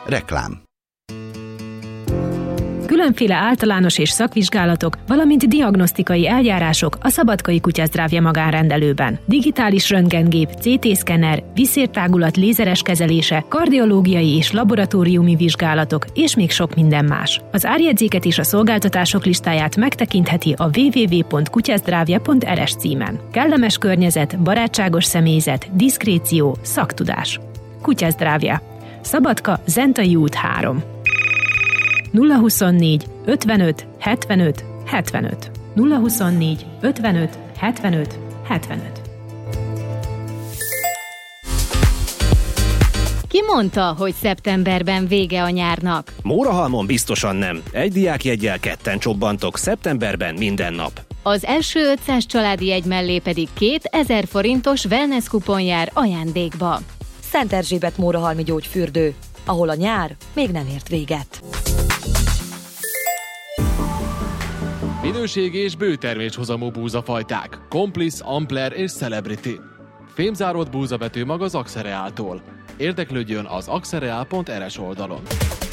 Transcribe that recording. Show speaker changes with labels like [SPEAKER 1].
[SPEAKER 1] Reklám.
[SPEAKER 2] Különféle általános és szakvizsgálatok, valamint diagnosztikai eljárások a Szabadkai Kutyazdrávja magánrendelőben. Digitális röntgengép, CT-szkenner, viszértágulat lézeres kezelése, kardiológiai és laboratóriumi vizsgálatok, és még sok minden más. Az árjegyzéket és a szolgáltatások listáját megtekintheti a www.kutyazdravja.rs címen. Kellemes környezet, barátságos személyzet, diszkréció, szaktudás. Kutyazdrávja. Szabadka, Zentai út 3. 024 55 75 75. 024 55 75 75.
[SPEAKER 3] Ki mondta, hogy szeptemberben vége a nyárnak?
[SPEAKER 4] Mórahalmon biztosan nem. Egy diákjeggyel ketten csobbantok szeptemberben minden nap.
[SPEAKER 3] Az első 500 családi jegy mellé pedig 2000 forintos wellness kupon jár ajándékba.
[SPEAKER 5] Szent Erzsébet Mórahalmi gyógyfürdő, ahol a nyár még nem ért véget.
[SPEAKER 6] Minőségi és bőterméshozamú búzafajták. Complice, Ampler és Celebrity. Fémzáródott búzabetű mag az Axereáltól. Érdeklődjön az axereal.rs oldalon.